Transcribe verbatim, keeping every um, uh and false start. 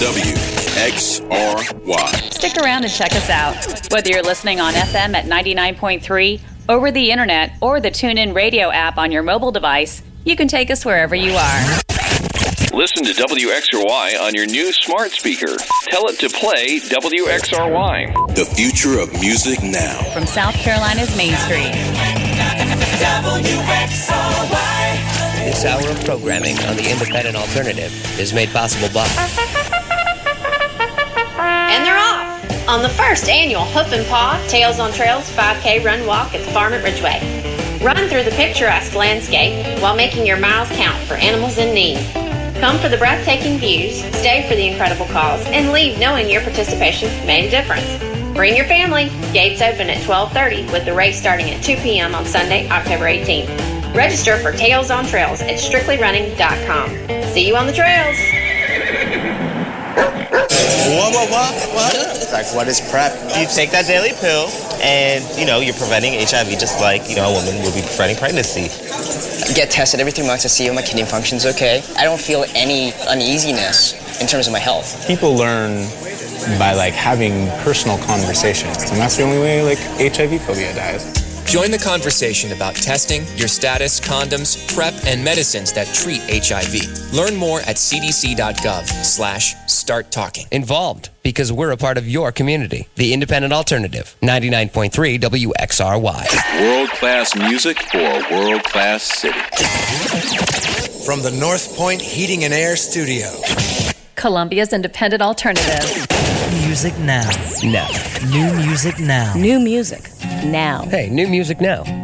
W X R Y. Stick around and check us out. Whether you're listening on F M at ninety-nine point three, over the internet, or the TuneIn Radio app on your mobile device, you can take us wherever you are. Listen to W X R Y on your new smart speaker. Tell it to play W X R Y. The future of music now. From South Carolina's Main Street. W X R Y. This hour of programming on the Independent Alternative is made possible by... And they're off on the first annual Hoof and Paw Tails on Trails five K Run Walk at the farm at Ridgeway. Run through the picturesque landscape while making your miles count for animals in need. Come for the breathtaking views, stay for the incredible cause, and leave knowing your participation made a difference. Bring your family. Gates open at twelve thirty with the race starting at two p.m. on Sunday, October eighteenth. Register for Tails on Trails at strictly running dot com. See you on the trails. What, what, what, what? Like, what is PrEP? You take that daily pill, and, you know, you're preventing H I V just like, you know, a woman would be preventing pregnancy. Get tested every three months to see if my kidney function's okay. I don't feel any uneasiness in terms of my health. People learn by, like, having personal conversations, and that's the only way, like, H I V phobia dies. Join the conversation about testing, your status, condoms, PrEP, and medicines that treat H I V. Learn more at cdc.gov slash start talking. Involved, because we're a part of your community. The Independent Alternative, ninety-nine point three W X R Y. World-class music for a world-class city. From the North Point Heating and Air Studio. Columbia's Independent Alternative. Music now. Now. New music now. New music now. Hey, new music now.